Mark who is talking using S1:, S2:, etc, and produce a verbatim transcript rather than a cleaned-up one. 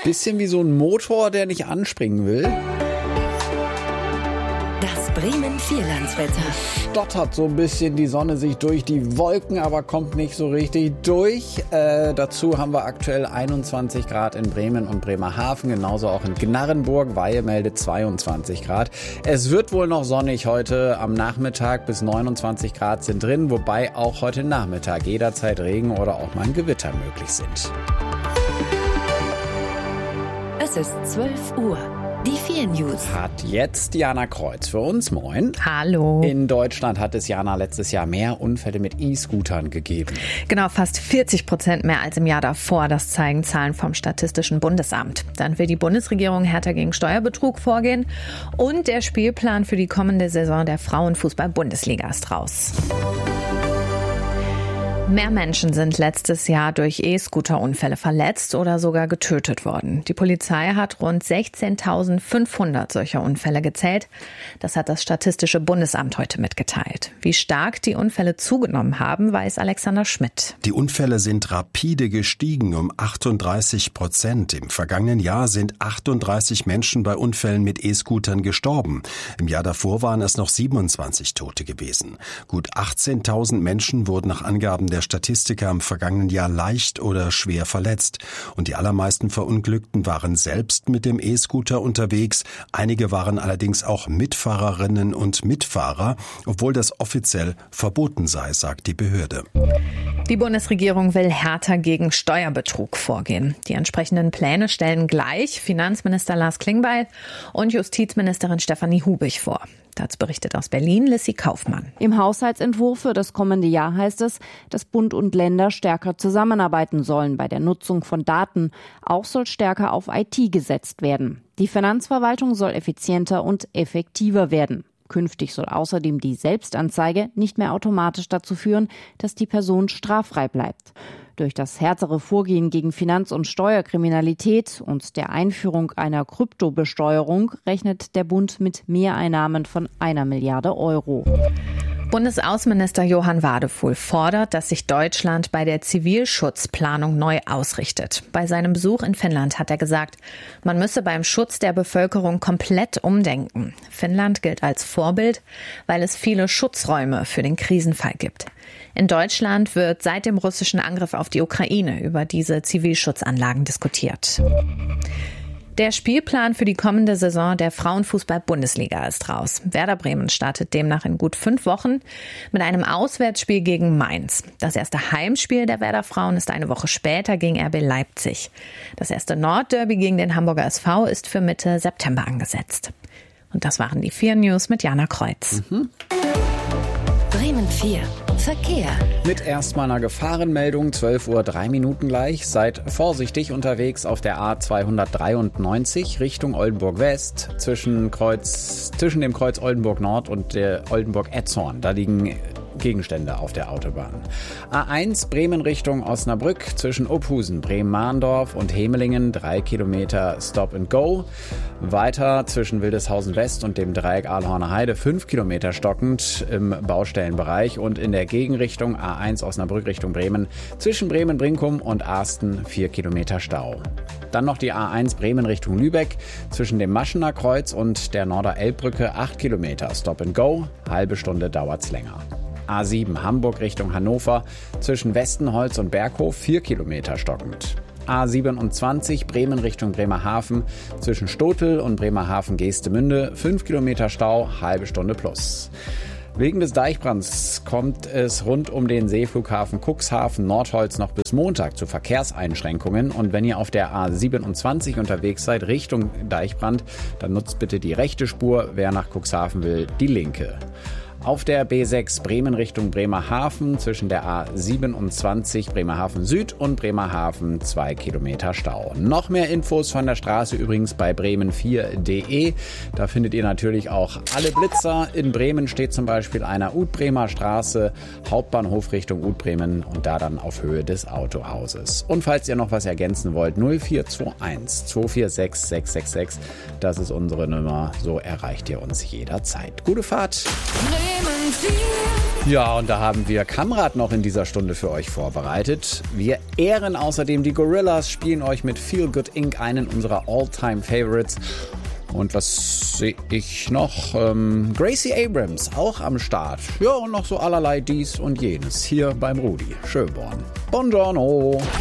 S1: Bisschen wie so ein Motor, der nicht anspringen will.
S2: Das Bremen-Vierlandswetter.
S1: Stottert so ein bisschen die Sonne sich durch die Wolken, aber kommt nicht so richtig durch. Äh, dazu haben wir aktuell einundzwanzig Grad in Bremen und Bremerhaven, genauso auch in Gnarrenburg. Weihe meldet zweiundzwanzig Grad. Es wird wohl noch sonnig heute am Nachmittag, bis neunundzwanzig Grad sind drin, wobei auch heute Nachmittag jederzeit Regen oder auch mal ein Gewitter möglich sind.
S2: Es ist zwölf Uhr. Die vier News.
S1: Hat jetzt Jana Kreuz für uns. Moin.
S3: Hallo.
S1: In Deutschland hat es, Jana, letztes Jahr mehr Unfälle mit E-Scootern gegeben.
S3: Genau, fast vierzig Prozent mehr als im Jahr davor. Das zeigen Zahlen vom Statistischen Bundesamt. Dann will die Bundesregierung härter gegen Steuerbetrug vorgehen. Und der Spielplan für die kommende Saison der Frauenfußball-Bundesliga ist raus. Mehr Menschen sind letztes Jahr durch E-Scooter-Unfälle verletzt oder sogar getötet worden. Die Polizei hat rund sechzehntausendfünfhundert solcher Unfälle gezählt. Das hat das Statistische Bundesamt heute mitgeteilt. Wie stark die Unfälle zugenommen haben, weiß Alexander Schmidt.
S4: Die Unfälle sind rapide gestiegen um achtunddreißig Prozent. Im vergangenen Jahr sind achtunddreißig Menschen bei Unfällen mit E-Scootern gestorben. Im Jahr davor waren es noch siebenundzwanzig Tote gewesen. Gut achtzehntausend Menschen wurden nach Angaben der Der Statistiker im vergangenen Jahr leicht oder schwer verletzt. Und die allermeisten Verunglückten waren selbst mit dem E-Scooter unterwegs. Einige waren allerdings auch Mitfahrerinnen und Mitfahrer, obwohl das offiziell verboten sei, sagt die Behörde.
S3: Die Bundesregierung will härter gegen Steuerbetrug vorgehen. Die entsprechenden Pläne stellen gleich Finanzminister Lars Klingbeil und Justizministerin Stefanie Hubig vor. Dazu berichtet aus Berlin Lissy Kaufmann.
S5: Im Haushaltsentwurf für das kommende Jahr heißt es, dass Bund und Länder stärker zusammenarbeiten sollen bei der Nutzung von Daten. Auch soll stärker auf I T gesetzt werden. Die Finanzverwaltung soll effizienter und effektiver werden. Künftig soll außerdem die Selbstanzeige nicht mehr automatisch dazu führen, dass die Person straffrei bleibt. Durch das härtere Vorgehen gegen Finanz- und Steuerkriminalität und der Einführung einer Kryptobesteuerung rechnet der Bund mit Mehreinnahmen von einer Milliarde Euro.
S3: Bundesaußenminister Johann Wadefuhl fordert, dass sich Deutschland bei der Zivilschutzplanung neu ausrichtet. Bei seinem Besuch in Finnland hat er gesagt, man müsse beim Schutz der Bevölkerung komplett umdenken. Finnland gilt als Vorbild, weil es viele Schutzräume für den Krisenfall gibt. In Deutschland wird seit dem russischen Angriff auf die Ukraine über diese Zivilschutzanlagen diskutiert. Der Spielplan für die kommende Saison der Frauenfußball-Bundesliga ist raus. Werder Bremen startet demnach in gut fünf Wochen mit einem Auswärtsspiel gegen Mainz. Das erste Heimspiel der Werder Frauen ist eine Woche später gegen R B Leipzig. Das erste Nordderby gegen den Hamburger S V ist für Mitte September angesetzt. Und das waren die vier News mit Jana Kreuz.
S1: Mhm.
S2: Bremen vier. Verkehr.
S1: Mit erstmal einer Gefahrenmeldung, zwölf Uhr drei Minuten gleich. Seid vorsichtig unterwegs auf der A zweihundertdreiundneunzig Richtung Oldenburg West zwischen, Kreuz, zwischen dem Kreuz Oldenburg Nord und der Oldenburg Etzhorn. Da liegen Gegenstände auf der Autobahn. A eins Bremen Richtung Osnabrück zwischen Ophusen, Bremen-Mahndorf und Hemelingen, drei Kilometer Stop and Go. Weiter zwischen Wildeshausen West und dem Dreieck Aalhorner Heide, fünf Kilometer stockend im Baustellenbereich und in der Gegenrichtung A eins Osnabrück Richtung Bremen zwischen Bremen-Brinkum und Asten, vier Kilometer Stau. Dann noch die A eins Bremen Richtung Lübeck zwischen dem Maschener Kreuz und der Norder-Elbbrücke, acht Kilometer Stop and Go, halbe Stunde dauert's länger. A sieben Hamburg Richtung Hannover zwischen Westenholz und Berghof, vier Kilometer stockend. A siebenundzwanzig Bremen Richtung Bremerhaven zwischen Stotel und Bremerhaven-Geestemünde, fünf Kilometer Stau, halbe Stunde plus. Wegen des Deichbrands kommt es rund um den Seeflughafen Cuxhaven Nordholz noch bis Montag zu Verkehrseinschränkungen. Und wenn ihr auf der A siebenundzwanzig unterwegs seid Richtung Deichbrand, dann nutzt bitte die rechte Spur, wer nach Cuxhaven will, die linke. Auf der B sechs Bremen Richtung Bremerhaven zwischen der A siebenundzwanzig Bremerhaven Süd und Bremerhaven zwei Kilometer Stau. Noch mehr Infos von der Straße übrigens bei bremen vier punkt de. Da findet ihr natürlich auch alle Blitzer. In Bremen steht zum Beispiel einer Utbremer Straße, Hauptbahnhof Richtung Utbremen und da dann auf Höhe des Autohauses. Und falls ihr noch was ergänzen wollt, null vier zwei eins zwei vier sechs sechs sechs sechs, das ist unsere Nummer. So erreicht ihr uns jederzeit. Gute Fahrt!
S2: Bremen vier.
S1: Ja, und da haben wir Kamrat noch in dieser Stunde für euch vorbereitet. Wir ehren außerdem die Gorillas, spielen euch mit Feel Good Incorporated einen unserer All-Time-Favorites. Und was sehe ich noch? Ähm, Gracie Abrams, auch am Start. Ja, und noch so allerlei dies und jenes hier beim Rudi Schöborn. Buongiorno.